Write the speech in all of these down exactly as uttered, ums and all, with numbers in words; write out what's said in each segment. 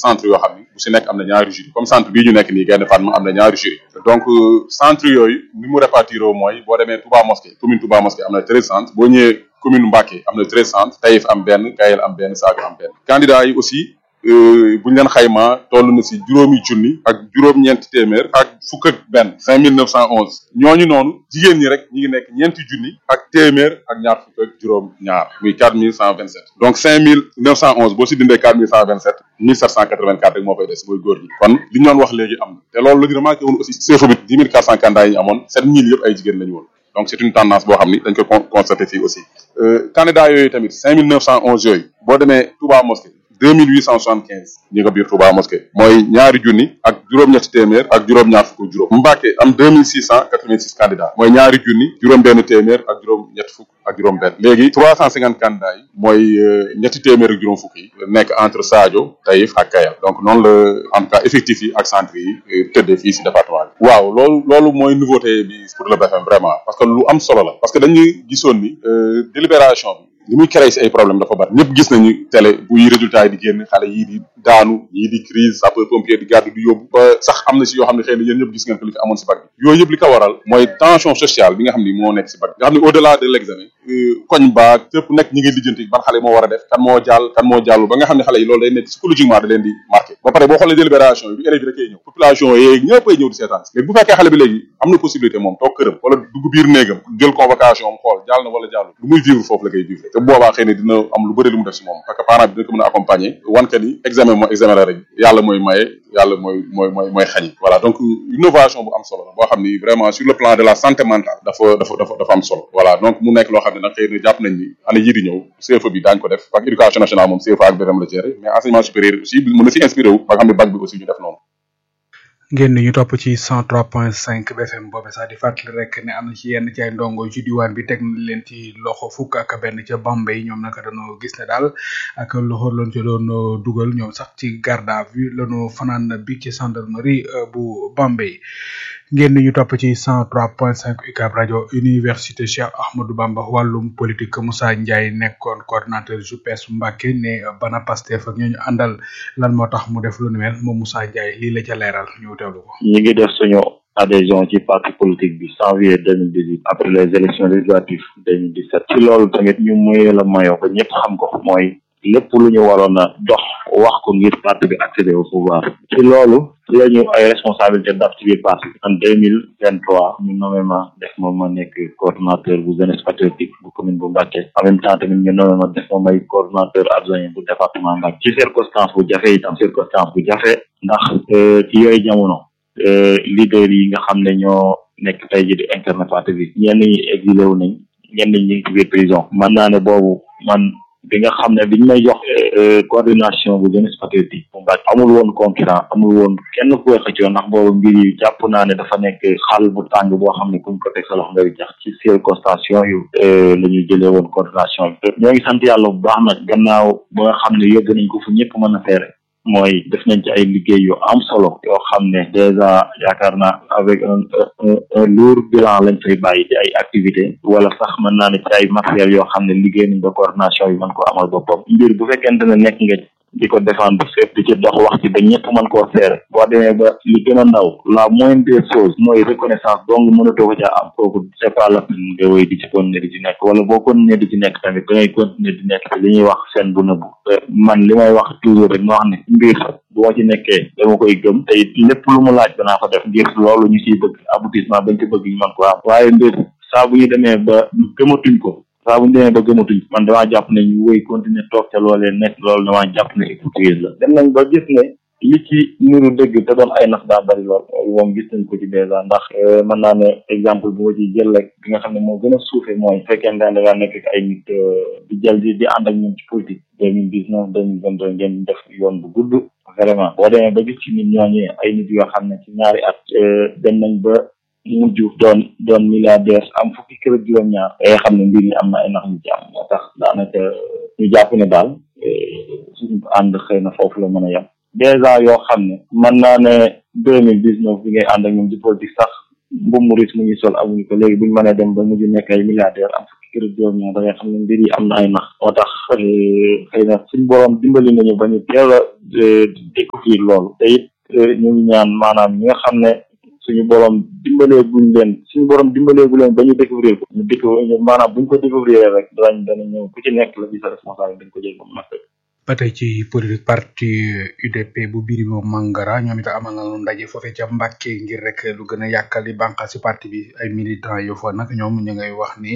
centre yoo xam ni bu si nekk am na ñaari jury comme centre bii ñu nekk nii Gaïndé Fatma am na ñaari jury donc centre yooyu ni mu répartir mooy boo demee Touba Mosquée commune Touba Mosquée am na treize centres boo ñëwee commune Mbacké am na treize centres Taïf am benn Kayel am benn Sadio am benn candidats yi aussi bu ñu leen xaymaa toll na si juróomi junni ak juróom-ñeenti téeméer ak fukk ak benn cinq mille neuf cent onze ñooñu noonu jigéen ñi rek ñi ngi nekk ñeenti junni ak téeméer ak ñaar fukk ak juróom-ñaar muy quatre mille cent vingt sept donc cinq mille neuf cent onze boo si dindee quatre mille cent vingt sept mille sept cent quatre vingt quatre rek moo fay des mooy góor ñi kon li ñu doon wax léegi am na te loolu la ñu remarqué woon aussi C F bi dix mille quatre cent candidats yi ñu amoon sept mille yëpp ay jigéen la ñu woon donc c'est une tendance boo xam ni dañ ko constaté fii aussi candidats yooyu tamit cinq mille neuf cent onze yooyu boo demee Touba Mosquée deux mille huit cent soixante quinze ñi nga biir Touba Mosquée mooy ñaari junni ak juróom-ñetti téeméer ak juróom-ñaar fukk juróom Mbacké am deux mille six cent quatre-vingt-six candidats mooy ñaari junni juróom-benn téeméer ak juróom-ñetti fukk ak juróom-benn léegi trois cent cinquante candidats yi mooy ñetti téeméer ak juróom fukk yi nekk entre Sadio Taïf ak Kayal donc noonu la en tout cas effectif yi ak centre yi tëddee fii si département bi waaw loolu loolu mooy nouveauté bi pour le B F M vraiment parce que lu am solo la parce que dañuy gisoon ni délibération bi li muy créé si ay problème dafa bari ñëpp gis nañu télé buy résultat yi di génn xale yii di daanu yii di crise sapeur pompier di garde du yóbbu ba sax am na si yoo xam ne xëy na yéen ñëpp gis ngeen ko li fi amoon si bac bi yooyu yëpp li ko waral mooy tension sociale bi nga xam ni moo nekk si bac bi nga xam ne au delà de l' examen koñ baag fépp nekk ñi ngi lijjanti ban xale moo war a def kan moo jàll kan moo jàllu ba nga xam ne xale yi loolu day nekk psychologiquement da leen di marqué ba pare boo xoolee délibération yi du élèves yi rek ay ñëw population yeeg ñëpp ay ñëw di seetaan léegi bu fekkee xale bi léegi am na possibilité moom toog këram wala dugg biir néegam jël convocation am xool jàll na wala jàllu lu muy vivre foofu la koy vivre te boobaa xëy na dina am lu bëri lu mu def si moom parce que parent bi dina ko mën a accompagner wan ka ni examen mooy examen la rek yàlla mooy maye yàlla mooy mooy mooy mooy xañi voilà donc innovation bu am solo la boo xam ni vraiment sur le plan de la santé mentale dafa dafa dafa dafa am solo voilà donc mu nekk loo xam ne nag xëy na jàpp nañ ni année yii di ñëw C F E bi daañu ko def ak éducation nationale moom C F A ak B F M la géré mais enseignement supérieur aussi mën na si inspiré wu ba nga xam ne bac bi aussi ñu def noonu ngeen ñu topp ci cent trois point cinq B F M boobe sax di fàttali rek ne am na ci yenn ci ay ndongo ci diwaan bi teg na leen ci loxo fukk ak benn ca Bambey ñoom naka dañoo gis ne daal ak loxo lañ ci doon dugal ñoom sax ci garde à vue lañu fanaan bi ci gendarmerie bu Bambey ngeen ñu topp ci cent trois point cinq U C A B rajo université Cheikh Ahmadou Bamba wàllum politique Moussa Ndiaye nekkoon coordinateur J P S Mbacké ne bana Pastef ak ñooñu àndal lan moo tax mu def lu ni mel moom Moussa Ndiaye lii la ca leeral ñu teewlu ko. ñi ngi def suñu adhésion ci parti politique bi janvier deux mille dix-huit après les élections législatives deux mille dix-sept ci loolu tamit ñu moy la mayo ba ñëpp xam ko mooy lépp lu ñu waroon a dox wax ko ngir parti bi accéder au pouvoir ci loolu la ñu ay responsabilité daf ci biir parti en deux mille vingt-trois ñu nommé ma def ma ma nekk coordonnateur bu jeunesse patriotique bu commune bu Mbacké en même temps tamit ñu nommé ma def ma may coordonnateur adjoint bu département Mbacké ci circonstance bu jafe itam circonstance bu jafe ndax ci yooyu jamono leader yi nga xam ne ñoo nekk tey ji di incarné parti bi ñenn ñi exilé wu nañ ñenn ñi ngi ci biir prison man naa ne boobu man bi nga xam ne biñ may jox coordination bu jeunesse patriotique bu Mbacké amul woon concurrent amul woon kenn ku koy xëccoo ndax boobu mbir yi jàpp naa ne dafa nekk xal bu tàng boo xam ne kuñ ko teg sa loxo ngay jax ci circonstance yu la ñu jëlee woon coordination bi ñoo ngi sant yàlla bu baax nag gannaaw ba nga xam ne yóbbu nañ ko fu ñëpp mën a feere mooy def nañ ci ay liggéey yu am solo yoo xam ne déjà yaakaar naa avec un un un lourd bilan lañ fay bàyyi ci ay activités wala sax mën naa ne ci ay matériels yoo xam ne liggéey nañ ba coordination yi mën ko amal boppam mbir bu fekkente ne nekk nga di ko défendre fépp di ci dox wax ci ba ñëpp mën koo seere boo demee ba li gën a ndaw la moindre des choses mooy reconnaissance donc mënatoo ko caa am kooku c'est pas la peine nga wéy di ci continuer di ci nekk wala boo continuer di ci nekk tamit da ngay continuer di nekk li ñuy wax seen bu nëbbu man li may wax toujours rek moo wax ne mbir bu ma ci nekkee dama koy gëm te lépp lu mu laaj danaa ko def ngir loolu ñu ciy bëgg aboutissement bañ ci bëgg ñu mën ko am waaye mbir saa bu ñu demee ba gëmatuñ ko saa bu ñu demee ba gëmatuñ man damaa jàpp ne ñu wéy continuer toog ca loolee nekk loolu damaa jàpp ne hypocrisie la dem nañ ba gis ne li ci niru dëgg te doon ay nax daa bari lool moom gis nañ ko ci déjà ndax mën naa ne exemple bu ma ci jël rek bi nga xam ne moo gën a suufee mooy fekkee ne da ngaa nekk ak ay nit di jël di di ànd ak ñoom ci politique deux mille dix-neuf deux mille vingt-deux ngeen def yoon bu gudd vraiment boo demee ba gis ci nit ñooñu ay nit yoo xam ne ci ñaari at dem nañ ba mujj doon doon milliardaire am fukki kër ak juróom-ñaar day xam ne mbir yi am na ay nax ñu ci am moo tax daanaka ñu jàpp ne daal suñu ànd xëy na foofu la mën a yem déjà yoo xam ne mën naa ne deux mille dix-neuf bi ngay ànd ak ñoom ci politique sax mbubb mu ris mu ñuy sol amuñu ko léegi buñu mënee dem ba mujj nekk ay milliardaire am fukki kër juróom ñaar da ngay xam ne mbir yi am na ay nax moo tax xëy na suñu borom dimbali nañu ba ñu teel a découvrir loolu te it ñu ngi ñaan maanaam ñi nga xam ne suñu borom dimbalee guñ leen suñu borom dimbalee gu leen ba ñu découvrir ko ñu découvrir maanaam buñ ko découvrir rek danañ dana ñëw ku ci nekk la di sa responsable dañ ko jël ba mu mat. ba tey ci politique parti U D P bu Birima Mangara ñoom itam amal nañu ndaje foofee ca Mbàkke ngir rek lu gën a yàkkali bànqaas si parti bi ay militants yu fa nag ñoom ñu ngay wax ni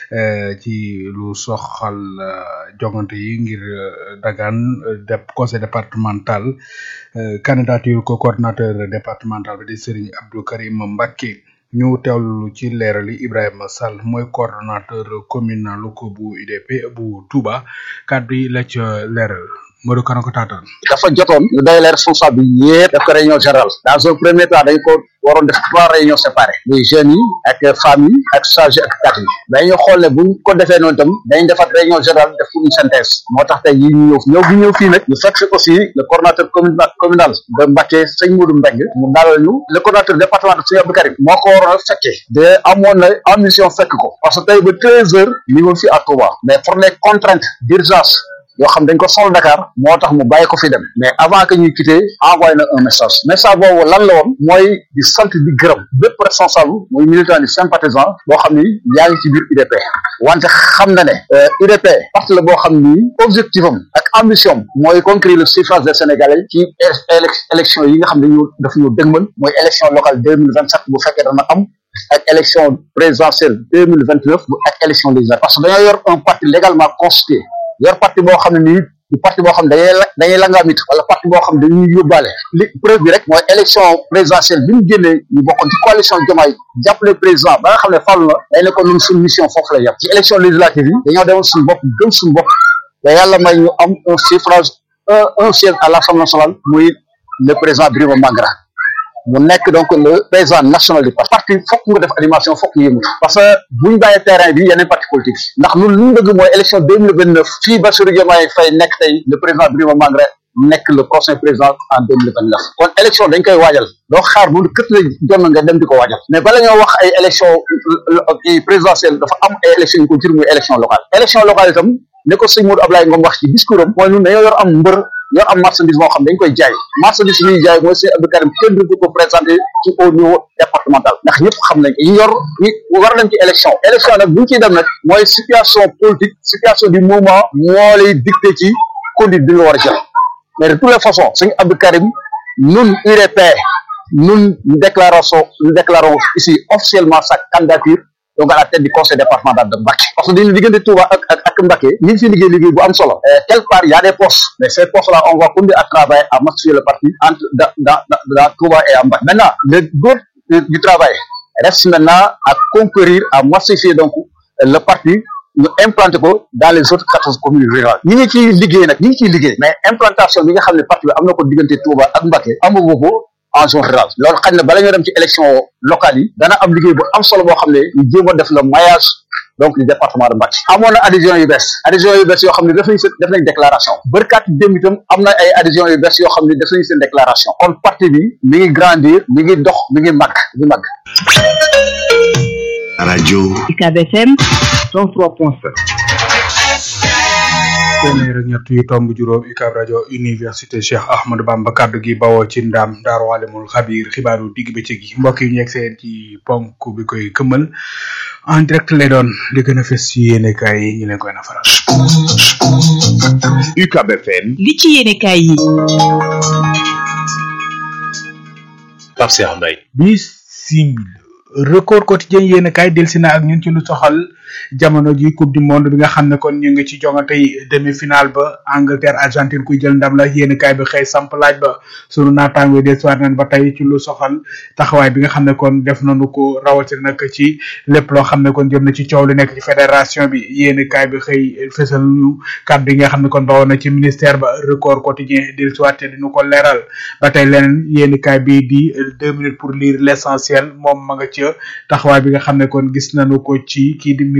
ci lu soxal jongante yi ngir dagaan de conseil départemental candidature ko coordinateur départemental bi di Serigne Abdou Karim Mbacke ñu teewlu ci leerali Ibrahima Sall mooy coordonnateur communal ko bu U D P bu Touba kàddu yi la ca leeral Modou Kane ko taataan. dafa jotoon ñu doy les responsables yi yëpp def ko réunion générale dans un premier temps dañ ko waroon def trois réunions séparées muy jeunes yi ak femmes yi ak sages ak kat yi dañu xool ne buñ ko defee noonu itam dañ defaat réunion générale def pour une synthèse moo tax tey yi ñu ñëw ñëw bi ñëw fii nag ñu fekk fi aussi le coordonnateur communal communal de Mbacké sëñ Modou Mbengue mu dalal ñu le coordonnateur départemental sëñ Abdou Karim moo ko waroon a fekkee de amoon na ambition fekk ko parce que tey ba treize heures ñu ngi woon fii à Touba mais pour les contraintes d'urgence yoo xam dañ ko sol Dakar moo tax mu bàyyi ko fi dem mais avant que ñuy quitter envoyé na un message message boobu lan la woon mooy di sant di gërëm bépp responsable muy militant di sympathisant boo xam ni yaa ngi ci biir U D P wante xam na ne U D P parti la boo xam ni objectif am ak ambition mooy conquérir le suffrage des Sénégalais ci élection yi nga xam ne ñu daf ñu dëgmal mooy élection locale deux mille vingt sept bu fekkee dana am ak élection présidentielle deux mille vingt neuf bu ak élection législative parce que dañoo yor un parti légalement constitué yor parti boo xam ne nii du parti boo xam ne dañuy la dañuy langaamit wala parti boo xam ne dañuy yóbbaale li preuve bi rek mooy élection présidentielle bi ñu génnee ñu bokkoon ci coalition Diomaye jàppale président ba nga xam ne fàllu na day ne ko ñun suñu mission foofu la yem ci élection législative yi dañoo demoon suñu bopp gëm suñu bopp te yàlla may ñu am un suffrage un un siège à l'Assemblée nationale muy le président Birima Mangara mu nekk donc le président national du parti parti fokk nga def animation fokk nga yëngu parce que buñ bàyyee terrain bi yeneen parti politique ndax ñun li ñu bëgg mooy élection deux mille vingt neuf fii Bassirou Diomaye Faye nekk tey le président Birima Mangara nekk le prochain président en deux mille vingt neuf kon élection dañ koy waajal doo xaar bu kët la jot nga dem di ko waajal mais bala ñoo wax ay élection présidentielle dafa am ay élection yu ko jur muy élection locale élection locale itam ne ko sëñ Modou Ablaye Ngom wax ci discours am mooy ñun dañoo yor am mbër yor am marchandise moo xam dañ koy jaay marchandise bi ñuy jaay mooy sëñ Abdou Karim kenn du ko présenté ci au niveau départemental ndax ñëpp xam nañ yi yor ñi war nañ ci élection élection nag bu ñu ciy dem nag mooy situation politique situation du moment moo lay dicté ci conduite bi nga war a jël mais de toutes les façons sëñ Abdou Karim ñun U D P ñun ñu déclaration ñu déclarons ici officiellement sa candidature donc à la tête du conseil départemental de Mbacké parce que dañu diggante Touba ak ak ak Mbacké ñu ngi fi liggéey liggéey bu am solo quelque part il y a des postes mais ces postes là on va continuer à travailler à massifier le parti entre dans dans dans Touba et à Mbacké maintenant le gros du travail reste maintenant à conquérir à massifier donc le parti ñu implanter ko dans les autres quatorze communes rurales ñi ngi ciy liggéey nag ñi ngi ciy liggéey mais implantation bi nga xam ne parti bi am na ko diggante Touba ak Mbacké amagu ko en zone rurale loolu xañ na bala ñoo dem ci élection locale yi dana am liggéey bu am solo boo xam ne ñu jéem a def le maillage donc du département de Mbacké amoon na adhésion yu bees adhésion yu bees yoo xam ne def nañ seen def nañ déclaration bërkaat démb itam am na ay adhésion yu bees yoo xam ne def nañ seen déclaration kon parti bi mi ngi grandir mi ngi dox mi ngi màgg mi màgg rajo U C A B F M cent trois point sept téeméer ak ñett yu tomb juróom U C A B rajo université Cheikh Ahmadou Bamba kaddu gi bawoo ci ndaam daaru alimul xabiir xibaaru digg bëccëg gi mbokk yi ñu yegg seen ci ponk bi koy këmmal en direct lay doon li gën a fes ci yéenekaay yi ñu leen koy nafaral U C A B F M li ci yéenekaay yi Pape Cheikh Mbaye bisimil record quotidien yéenekaay delsi na ak ñun ci lu soxal jamono ji coupe du monde bi nga xam ne kon ñu ngi ci jongante demi finale ba Angleterre Argentine kuy jël ndam la yéenekaay bi xëy samp laaj ba sunu naataango des soir nañ ba tey ci lu soxal taxawaay bi nga xam ne kon def nañu ko rawatina nag ci lépp loo xam ne kon jëm na ci coow li nekk ci fédération bi yéenekaay bi xëy fësal ñu kàddu yi nga xam ne kon bawoon na ci ministère ba record quotidien delsi waat te diñu ko leeral ba tey leneen yéenekaay bi di deux minutes pour lire l'essentiel moom ma nga ca taxawaay bi nga xam ne kon gis nañu ko ci kii di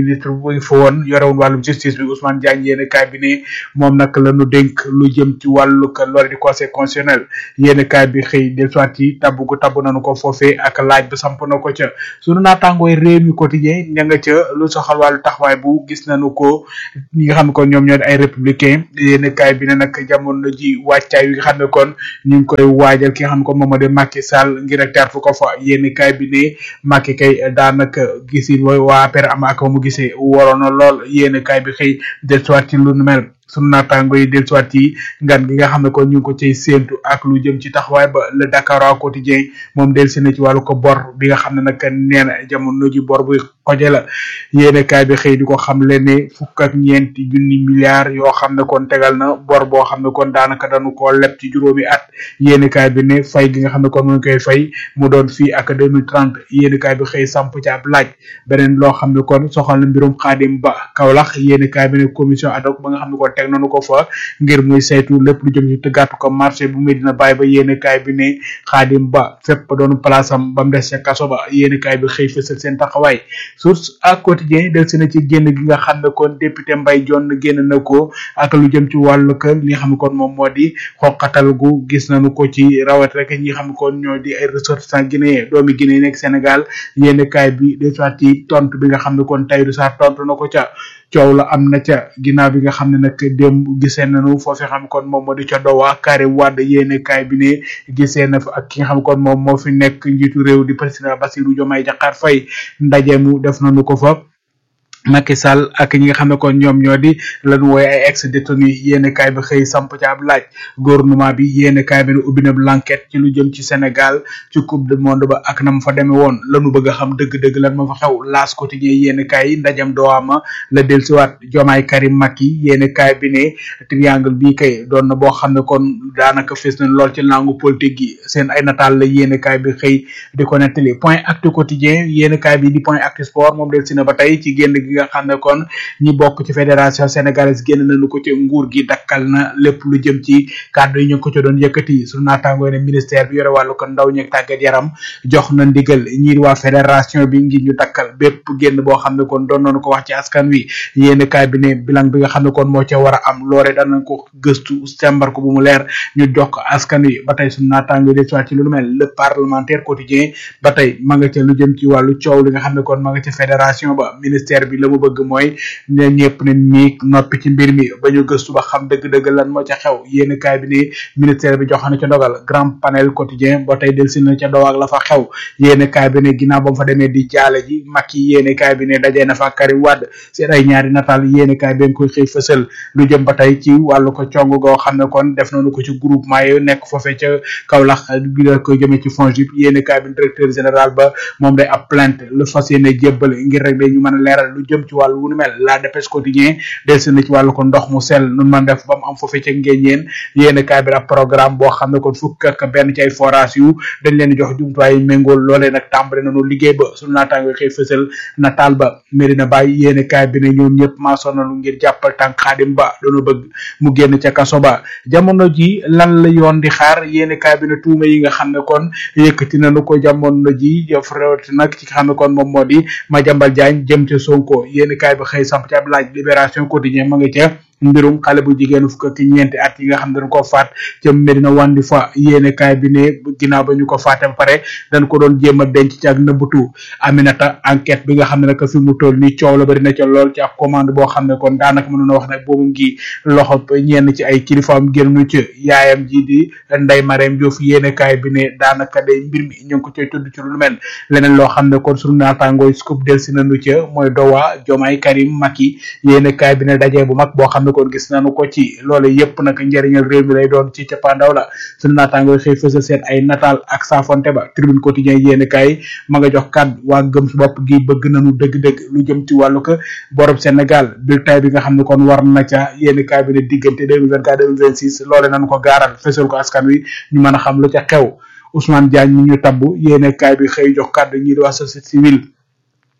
ministre bu fa woon yorewoon wàllum justice bi Ousmane Diagne yéen kaay bi ne moom nag la ñu dénk lu jëm ci wàllu lore di conseil constitutionnel yéen kaay bi xëy del soit yi tabbu ko tabbu nañu ko foofee ak laaj bi samp na ko ca sunu naataangooy réew mi quotidien ña nga ca lu soxal wàllu taxawaay bu gis nañu ko ñi nga xam ne kon ñoom ñoo di ay républicain yéen kaay bi ne nag jamono ji wàccaay yi nga xam ne kon ñu ngi koy waajal ki nga xam ne kon moom moo di Macky Sall ngir ak teertu ko fa yéen kaay bi ne Macky kay daanaka gisin wa waa per am ak mu gisee waroon na lool yéen kaay bi xëy del soit ci lu nu mel sunu naataango yi del soit yi ngan gi nga xam ne kon ñu ngi ko cay séentu ak lu jëm ci taxawaay ba le Dakar quotidien moom del si na ci wàllu ko bor bi nga xam ne nag nee na jamono ji bor buy xoje la yéene kaay bi xëy di ko xam le ne fukk ak ñeenti junni milliards yoo xam ne kon tegal na bor boo xam ne kon daanaka dañu koo leb ci juróomi at yéene kaay bi ne fay gi nga xam ne kon mu ngi koy fay mu doon fii ak deux mille trente yéene kaay bi xëy samp ci ab laaj beneen loo xam ne kon soxal na mbirum Xaadim Ba Kaolack yéene kaay bi ne commission ad hoc ba nga xam ne kon teg nañu ko fa ngir muy saytu lépp lu jëm ci tëggaatu ko marché bu Medina Baye ba yéene kaay bi ne Xaadim Ba fépp doon place am ba mu des ca kaso ba yéene kaay bi xëy fësal seen taxawaay source à quotidien del si na ci génn gi nga xam ne kon député Mbaye Dione génn na ko ak lu jëm ci wàllu kër li nga xam ne kon moom moo di xoqatal gu gis nañu ko ci rawat rek ñi nga xam ne kon ñoo di ay ressortissants guinéens doomi Guinée nekk Sénégal yéene kaay bi del soit ci tontu bi nga xam ne kon Tahirou Sarr tontu na ko ca coow la am na ca ginnaaw bi nga xam ne nag démb gisee nañu foofee xam kon moom moo di ca Dowa Karim Wade yéene kaay bi ne gisee na fa ak ki nga xam kon moom moo fi nekk njiitu réew di président Bassirou Diomaye Diakhar Faye ndaje mu def nañu ko fa Macky Sall ak ñi nga xam ne kon ñoom ñoo di lañu wooye ay ex détenu yéene kaay bi xëy samp ci ab laaj gouvernement bi yéene kaay bi ne ubbi na l'enquête ci lu jëm ci Sénégal ci coupe du monde ba ak na mu fa demee woon lañu bëgg a xam dëgg-dëgg lan ma fa xew L'As quotidien yéene kaay yi ndajam dowaama la dellusiwaat Diomaye Karim Macky yéene kaay bi ne triangle bii kay doon na boo xam ne kon daanaka fees na lool ci langue politique gi seen ay nataal la yéene kaay bi xëy di ko nettali Point Actu quotidien yéene kaay bi di Point Actu sport moom dellusi na ba tey ci génn gi nga xam ne kon ñi bokk ci fédération sénégalaise génn nañu ko ci nguur gi dakkal na lépp lu jëm ci kàddu yi ñu ko ci doon yëkkati su naataangoo ne ministère bi yore wàllu kon ndaw ñeeg tàggat yaram jox na ndigal ñi waa fédération bi ngir ñu dakkal bépp génn boo xam ne kon doon nañu ko wax ci askan wi yéen kaay bi ne bilan bi nga xam ne kon moo ca war a am loore danañ ko gëstu sembar ko bu mu leer ñu jox ko askan wi ba tey su naataangoo de soit ci lu mel le parlementaire quotidien ba tey ma nga ca lu jëm ci wàllu coow li nga xam ne kon ma nga ca fédération ba ministère bi la mu bëgg mooy ne ñëpp ne ñi noppi ci mbir mi ba ñu gëstu ba xam dëgg-dëgg lan moo ca xew yéen kaay bi ne ministère bi joxe na ca ndogal grand panel quotidien ba tey del si na ca dowaak la fa xew yéen kaay bi ne ginnaaw ba mu fa demee di jaale ji Macky yéen kaay bi ne dajee na fa Karim Wade seen ay ñaari nataal yéen kaay bi nga koy xëy fësal lu jëm ba tey ci wàllu ko cong goo xam ne kon def nañu ko ci groupement yi nekk foofee ca Kaolack bi la koy jëmee ci FONGIP yéen kaay bi directeur général ba moom day ab plainte lu fas yéene jébbal ngir rek day ñu mën a leeral lu jëm ci wàllu wu nu mel la dépêche quotidien del si na ci wàllu ko ndox mu sell nun man def ba mu am foofee ca ngéñeen yéen kaay bi ab programme boo xam ne kon fukk ak benn ci ay forage yu dañ leen jox jumtuwaay yu méngool loolee nag tàmbale nañu liggéey ba suñu naataango xëy fësal nataal ba Medina Baye yéen kaay bi ne ñoom ñëpp maasoon nañu ngir jàppal tànk Xaadim Ba doonu bëgg mu génn ca kaso ba jamono ji lan la yoon di xaar yéen kaay bi ne tuuma yi nga xam ne kon yëkkati nañu ko jamono ji jëf rewati nag ci xam ne kon moom moo di Madiambal Diagne jëm ca Sonko yéen kaay bi xëy samp ci ab laaj libération quotidien ma nga ca mbirum xale bu jigéen fukk ak ñeenti at yi nga xam ne dañ ko faat ca Medina Wandi fa yéene kaay bi ne ginnaaw ba ñu ko faate ba pare dañ ko doon jéem a denc ci ak nëbbutu Aminata enquête bi nga xam ne nag fi mu toll nii coow la bari na ca lool ci ab commande boo xam ne kon daanaka mënoon a wax ne boobu ngi loxo ñenn ci ay kilifaam génnu ci yaayam ji di Ndeye Marème Diouf yéene kaay bi ne daanaka day mbir mi ñu ngi ko cay tudd ci lu mel leneen loo xam ne kon sunu naataangooy scoop del si nañu ca mooy Dowa Diomaye Karim Macky yéene kaay bi ne dajee bu mag boo xam ne kon gis nañu ko ci loolu yépp nag njëriñal réew mi lay doon ci cappaandaw la sunu naataangooy xëy fësal seen ay nataal ak saafonte ba tribune quotidien yéene kaay ma nga jox kàddu waa gëm su bopp gi bëgg nañu dëgg-dëgg lu jëm ci wàllu ko borob Sénégal bulletin bi nga xam ne kon war na ca yéene kaay bi ne diggante deux mille vingt-quatre deux mille vingt-six loole nañu ko gaaral fësal ko askan wi ñu mën a xam lu ca xew Ousmane Diagne mi ñu tabbu yéene kaay bi xëy jox kàddu ñi di waa société civile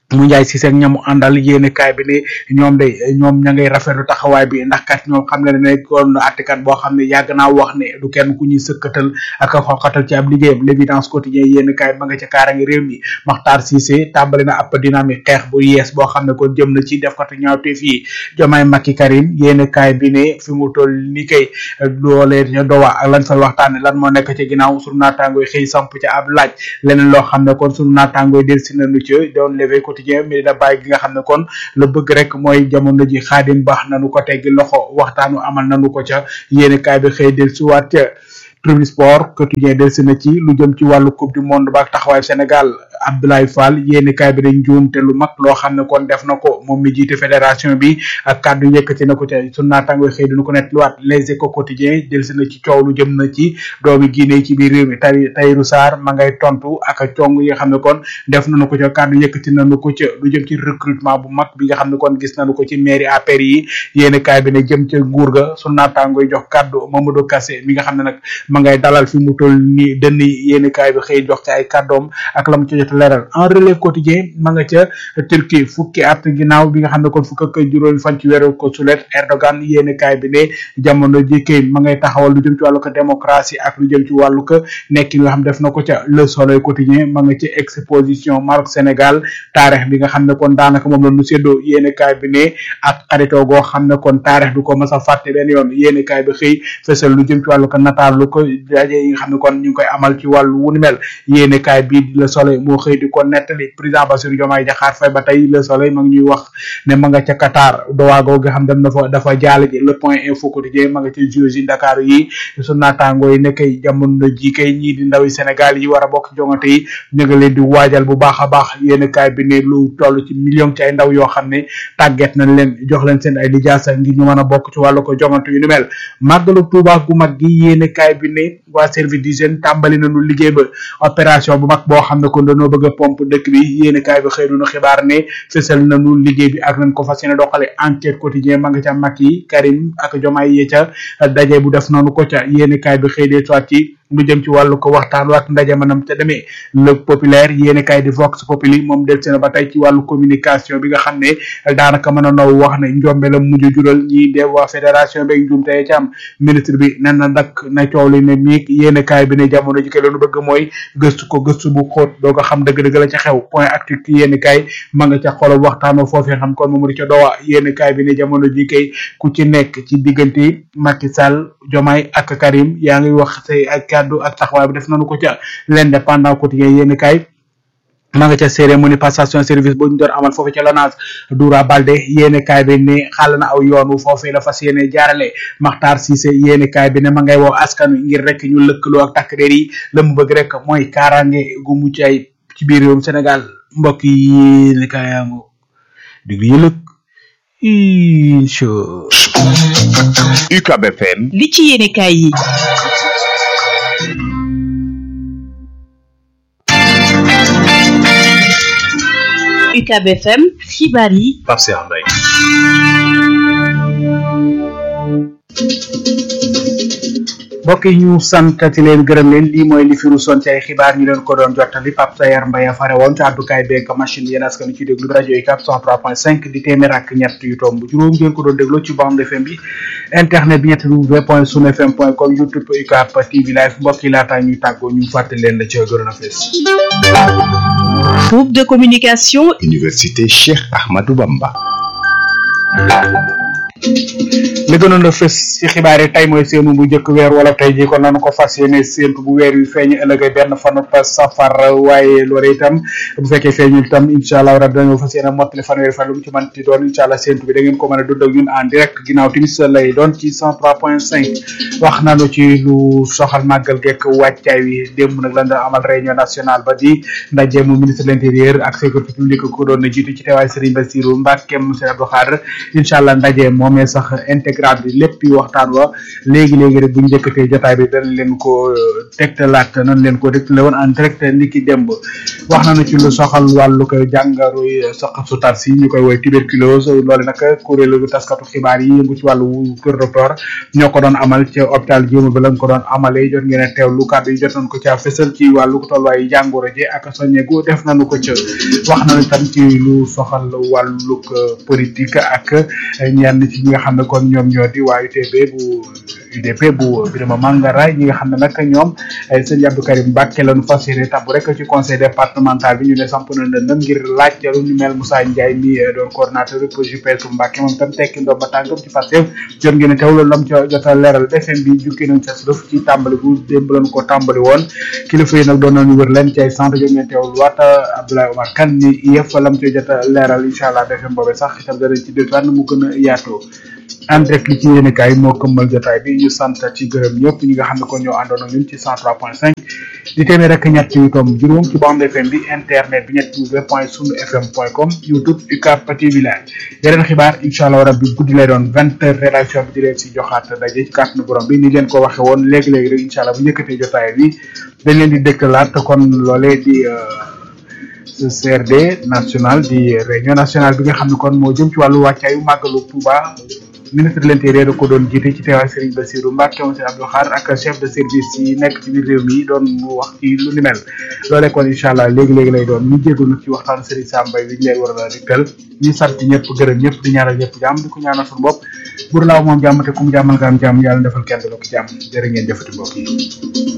mu njaay si seen ñamu àndal yéene kaay bi ne ñoom de ñoom ña ngay rafetlu taxawaay bi ndax kat ñoom xam ne ne kon attekat boo xam ne yàgg naa wax ne du kenn ku ñuy sëkkatal ak xoxatal ci ab liggéeyam l'évidence quotidien yéene kaay ma nga ca kaara ngi réew mi Makhtar Cissé tàmbali na ab dynamique xeex bu yees boo xam ne kon jëm na ci defkatu ñaawteef yi Diomaye Macky Karim yéene kaay bi ne fi mu toll ni kay loolee ña dowa ak lañ fay waxtaane lan moo nekk ci ginnaaw sunu naataangooy xëy samp ca ab laaj leneen loo xam ne kon sunu naataangooy del si nañu ci doon levé quotidien mi da bàyyi gi nga xam ne kon la bëgg rek mooy jamono ji Xaadim baax nanu ko teggi loxo waxtaanu amal nanu ko ca yéene kaay bi xëy del si waat ca Tribune Sport quotidien del si na ci lu jëm ci wàllu coupe du monde ba ak taxawaay Sénégal Abdoulaye Fall yéeni kaay bi dañ juum te lu mag loo xam ne kon def na ko moom mi jiite fédération bi ak kàddu yëkkati na ko ca sunu naataango xëy dina ko net luwaat Les Échos quotidien del si na ci coow lu jëm na ci doomi Guinée ci biir réew mi tay Tahirou Sarr ma ngay tontu ak cong yi nga xam ne kon def nañu ko ca kàddu yëkkati nañu ko ca lu jëm ci recrutement bu mag bi nga xam ne kon gis nañu ko ci mairie A P R yi yéeni kaay bi ne jëm ca nguur ga sunu naataango jox kàddu Mamadou Kassé mi nga xam ne nag ma ngay dalal fi mu toll ni dënn yéeni kaay bi xëy jox ci ay kàddoom ak la mu ci jot leral en relève quotidien ma nga ca Turquie fukki at ginnaaw bi nga xam ne kon fukk ak juróomi fan ci weeru ko sulet Erdogan yéeni kaay bi ne jamono ji kay ma ngay taxawal lu jëm ci wàllu ko démocratie ak lu jëm ci wàllu ko nekk nga xam def na ko ca Le Soleil quotidien ma nga ci exposition Maroc Sénégal taarix bi nga xam ne kon daanaka moom la nu séddoo yéeni kaay bi ne ak xaritoo goo xam ne kon taarix du ko mas a fàtte benn yoon yéeni kaay bi xëy fësal lu jëm ci wàllu ko nataal lu ko daje yi nga xam ne kon ñu ngi koy amal ci wàllu wu ni mel yéeni kaay bi Le Soleil moo xëy di ko nettali président Bassirou Diomaye Diakhar Faye ba tey Le Soleil ma ngi ñuy wax ne ma nga ca Qatar dowaago nga xam dem na fa dafa jaale ji Le Point Info quotidien ma nga ca Jeux yi Dakar yi su naataangoo yi ne kay jamono ji kay ñii di ndawi Sénégal yi war a bokk jongante yi ñu ngi leen di waajal bu baax a baax yéeni kaay bi ne lu toll ci million ci ay ndaw yoo xam ne tàgget nañ leen jox leen seen ay lijaasa ngir ñu mën a bokk ci wàllu ko jongante yu ni mel màggalu Tuuba gu mag gi yéeni kaay bi ne waa service d'hygiène tàmbali nañu liggéey ba opération bu mag boo xam ne kon dañoo bëgg a pompe dëkk bi yéeni kaay bi xëy na xibaar ne fësal nañu liggéey bi ak nañ ko fas yéene doxale enquête quotidien ma nga ca Macky Karim ak Diomaye yi ca daje bu def noonu ko ca yéeni kaay bi xëy dee soit ci lu jëm ci wàllu ko waxtaan ak ndaje manam ca demee Le Populaire yéeni kaay di Vox Populi moom del seen ba tey ci wàllu communication bi nga xam ne daanaka mën a naw wax ne njombe la mujj jural ñi de waa fédération bi njum tey ci am ministre bi nen na nag na coow li ne miig yéeni kaay bi ne jamono ji ke loonu bëgg mooy gëstu ko gëstu bu xóot doo ko xam dëgg-dëgg la ca xew point actu yéeni kaay ma nga ca xolo waxtaano foofee xam kon moom di ca dowa yéeni kaay bi ne jamono ji kay ku ci nekk ci diggante Macky Sall Diomaye ak Karim yaa ngi wax say ak kaddu ak taxawaay bi def nañu ko ca l'Indépendant quotidien yéeni kaay ma nga ca cérémonie passation service boo ñu doon amal foofu ca Lonase Doura Baldé yéeni kaay bi ne xàll na aw yoonu foofee la fas yéene jaarale Makhtar Cissé yéeni kaay bi ne ma ngay woo askan wi ngir rek ñu lëkkaloo ak takk der yi la mu bëgg rek mooy kaaraange gu mucc ay ci biir réewum Sénégal mbokk yi yéeni kaay yaango diglu yëlëg incha U C A B F M li ci yéene kaay yi U C A B F M xibaar yi Pape Cheikh Mbaye mbokk yi ñu santati leen gërëm leen lii mooy li fi rusoon ci ay xibaar ñu leen ko doon jottali Pape Sayar Mbaye fare woon ci àddukaay beeg machine yéen askan ci déglu rajo U C A B cent trois point cinq di téeméer ak ñett yu tomb juróom ngeen ko doon dégloo ci bande F M bi internet bi ñetti w point sun fm point com youtube U C A B T V live mbokk yi laata ñuy tàggoo ñu fàttali leen la ci gënoon a fees. groupe de communication Université Cheikh Ahmadou Bamba li gënoon a fës ci xibaar yi tey mooy seenu bu njëkk weer wala tey ji kon nañu ko fas yéene séentu bu weer wi feeñ ëllëg benn fanu safar waaye loolu itam bu fekkee feeñul itam incha allah rabbi dañoo fas yéene mottali fanweeri fan lu mu ci mën di doon incha allah séentu bi da ngeen ko mën a dund ak ñun en direct ginnaaw timis lay doon ci cent trois point cinq wax nañu ci lu soxal màggal gekk wàccaay wi démb nag lañ doon amal réunion nationale ba di ndaje mu ministre de l'intérieur ak sécurité publique ko doon na jiitu ci teewaay Serigne Bassirou Mbacké monsieur Abdou Khadre incha allah ndaje moomee sax intégral bi lépp waxtaan wa léegi léegi rek bu ñu njëkkatee jotaay bi dañ leen ko tegtalaat nañ leen ko dégtale woon en direct ni ki démb wax nañu ci lu soxal wàllu ko jàngaroy saqaf su tar si ñu koy woy tuberculose loole nag kuréelu taskatu xibaar yi yëngu ci wàllu kër docteur ñoo ko doon amal ci hôpital Jéema ba lañ ko doon amalee jot ngeen a teewlu kàddu yi jot nañ ko ca fësal ci wàllu tolluwaayu jàngoro ji ak soññeegu def nañu ko ca wax nañu tam ci lu soxal wàllu politique ak ñenn ci ñi nga xam ne kon ñoom ñoo di waa U T B bu U D P bu Birima Mangara ñi nga xam ne nag ñoom sëñ Abdou Karim Mbacké lañu fas yéene tabb rek ci conseil départemental bi ñu ne samp na ndëndam ngir laaj lu ñu mel Moussa Ndiaye mi doon coordonnateur bu J P S bu Mbacké moom tam tekki ndoom ba tànkam ci Pastef jot ngeen a teew loolu lam ca jot a leeral F M bi jukki nañ ca suuf ci tàmbali bu démb lañu ko tàmbali woon kilifa yi nag doon nañu wër leen ci ay centre jot ngeen teewlu waat Abdoulaye Omar Kane ni yëf lam ca jot a leeral incha allah F M boobee sax itam danañ ci dégluwaat mu gën a yaatoo en direct li ci yéen kaay moo këmmal jotaay bi ñu sant ci gërëm ñëpp ñi nga xam ne kon ñoo àndoon ak ñun ci cent trois point cinq di téeméer rek ñett yu tom juróom ci bande F M bi internet bi ñett w point sunu fm point com YouTube U C A B T V Live yeneen xibaar incha allah rabbi guddi lay doon vingt heures rédaction bi di leen si joxaat daje ci kàttanu borom bi ni leen ko waxe woon léegi-léegi rek incha allah bu njëkkatee jotaay bi dañ leen di dëkkalaat kon loolee di C R D national di réunion nationale bi nga xam ne kon moo jëm ci wàllu wàccaayu màggalu Touba ministre de l'intérieur ko doon jiite ci teewaay Serigne Bassirou Mbacké moom Serigne Abdou Khadre ak chef de service yi nekk ci biir réew mi doon wax ci lu ni mel loolee kon incha allah léegi-léegi lay doon ñu jégalu nag ci waxtaan Serigne Sam Mbaye bi ñu leen war a dikkal ñu sant ñëpp gërëm ñëpp di ñaanal ñëpp jàmm di ko ñaanal suñu bopp bur laaw moom jàmm te ku mu jàmmal nga am jàmm yàlla defal kenn du la ko jàmm jërë ngeen jëfati mbokk yi